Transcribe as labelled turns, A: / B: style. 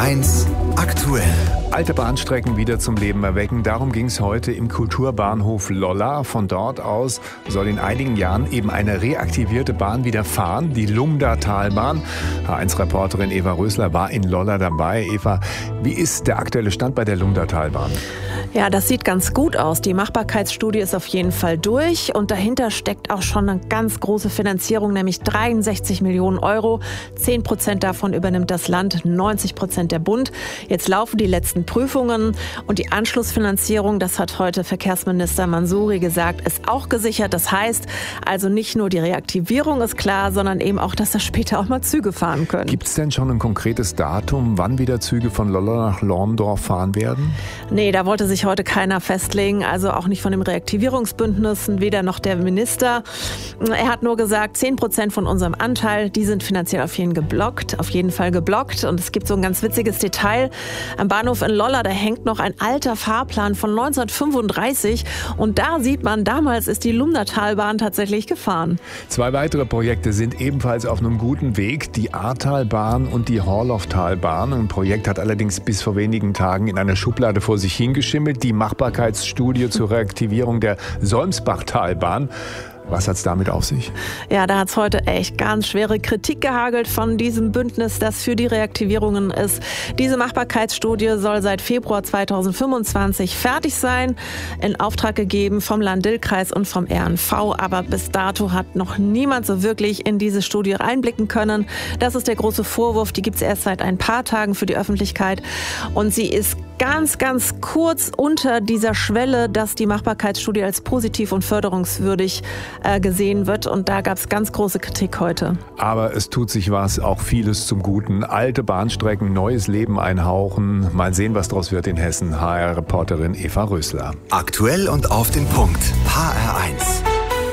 A: HR1 aktuell.
B: Alte Bahnstrecken wieder zum Leben erwecken. Darum ging es heute im Kulturbahnhof Lolla. Von dort aus soll in einigen Jahren eben eine reaktivierte Bahn wieder fahren, die Lumdatalbahn. HR1-Reporterin Eva Rösler war in Lolla dabei. Eva, wie ist der aktuelle Stand bei der Lumdatalbahn?
C: Ja, das sieht ganz gut aus. Die Machbarkeitsstudie ist auf jeden Fall durch und dahinter steckt auch schon eine ganz große Finanzierung, nämlich 63 Millionen Euro. 10% davon übernimmt das Land, 90% der Bund. Jetzt laufen die letzten Prüfungen und die Anschlussfinanzierung, das hat heute Verkehrsminister Mansouri gesagt, ist auch gesichert. Das heißt also nicht nur die Reaktivierung ist klar, sondern eben auch, dass da später auch mal Züge fahren können.
B: Gibt es denn schon ein konkretes Datum, wann wieder Züge von Lolla nach Lorndorf fahren werden?
C: Nee, da wollte sich heute keiner festlegen, also auch nicht von dem Reaktivierungsbündnis, weder noch der Minister. Er hat nur gesagt, 10% von unserem Anteil, die sind finanziell auf jeden Fall geblockt. Und es gibt so ein ganz witziges Detail. Am Bahnhof in Lolla, da hängt noch ein alter Fahrplan von 1935 und da sieht man, damals ist die Lumdatalbahn tatsächlich gefahren.
B: 2 weitere Projekte sind ebenfalls auf einem guten Weg, die Ahrtalbahn und die Horloftalbahn. Ein Projekt hat allerdings bis vor wenigen Tagen in einer Schublade vor sich hingeschimmelt. Die Machbarkeitsstudie zur Reaktivierung der Solmsbachtalbahn. Was hat's damit auf sich?
C: Ja, da hat's heute echt ganz schwere Kritik gehagelt von diesem Bündnis, das für die Reaktivierungen ist. Diese Machbarkeitsstudie soll seit Februar 2025 fertig sein, in Auftrag gegeben vom Lahn-Dill-Kreis und vom RNV. Aber bis dato hat noch niemand so wirklich in diese Studie reinblicken können. Das ist der große Vorwurf. Die gibt's erst seit ein paar Tagen für die Öffentlichkeit. Und sie ist ganz kurz unter dieser Schwelle, dass die Machbarkeitsstudie als positiv und förderungswürdig gesehen wird. Und da gab es ganz große Kritik heute.
B: Aber es tut sich was, auch vieles zum Guten. Alte Bahnstrecken, neues Leben einhauchen. Mal sehen, was draus wird in Hessen. HR-Reporterin Eva Rösler.
A: Aktuell und auf den Punkt. HR1.